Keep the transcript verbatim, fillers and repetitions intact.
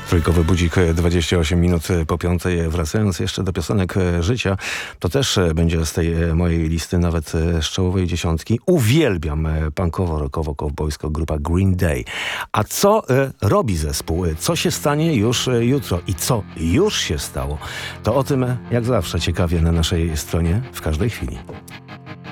Trójkowy budzik dwadzieścia osiem minut po piątej. Wracając jeszcze do piosenek życia, to też będzie z tej mojej listy, nawet z czołowej dziesiątki. Uwielbiam punkowo, rockowo, kowbojsko grupa Green Day. A co robi zespół? Co się stanie już jutro? I co już się stało? To o tym, jak zawsze, ciekawie na naszej stronie w każdej chwili.